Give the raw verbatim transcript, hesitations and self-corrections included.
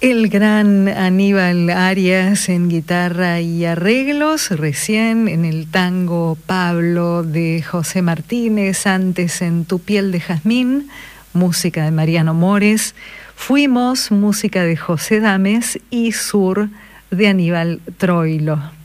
El gran Aníbal Arias en guitarra y arreglos, recién en el tango Pablo de José Martínez, antes en Tu piel de jazmín, música de Mariano Mores, Fuimos, música de José Dames y Sur de Aníbal Troilo.